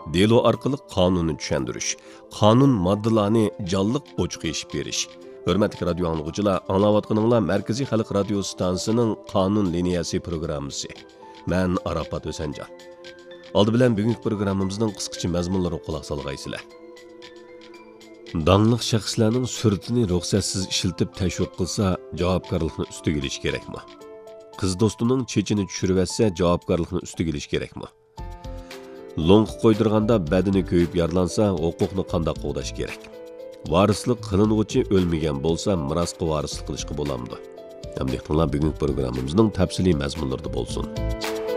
delo orqali qonunni tushuntirish, qonun moddalarini jonliq ochiq eshib berish. Hörmətli radio anlıqçılar, anlayatqanınızlar Mərkəzi Xalq Radio Stansiyasının Qanun Liniyası proqramısı. Mən Arafat Ösəncan. Aldı bilən bugünkü proqramımızın qısqaça məzmunları qulaq salğaysızlar. Danlıq şəxslərinin sürətini ruxsatsız işiltib təşviq qılsa, javobgarlıqni üstüge ilish kerakmi? Qız dostuning chechini tushirib javobgarlıqni üstüge ilish kerakmi? Lo'nq qo'ydirganda badani ko'yib yarlansa, huquqni qanday qo'g'dash kerak? Varislik qilinuvchi o'lmagan bo'lsa, mirosga varislik qilishga bo'lamdi. Hamda bugungi programmamizning tafsiliy mazmunlarida bo'lsin.